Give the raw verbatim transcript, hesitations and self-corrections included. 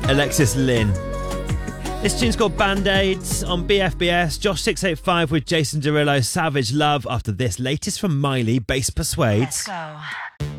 Alexis Lynn. This tune's called Band-Aids on B F B S. Josh six eight five with Jason Derulo, Savage Love. After this, latest from Miley, Bass Persuades. Let's go.